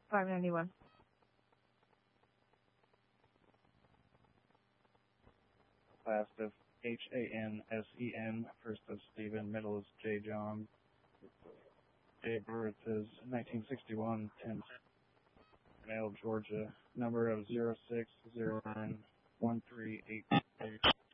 591. Last of Hansen, first of Stephen, middle is J. John. Date of birth is 1961, 10 Male, Georgia. Number of 06091388.